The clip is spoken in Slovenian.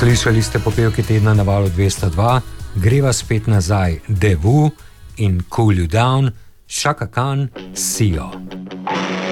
Slišali ste popevke tedna na valu 202, greva spet nazaj, Devu in Cool You Down, Chaka Khan, Sio.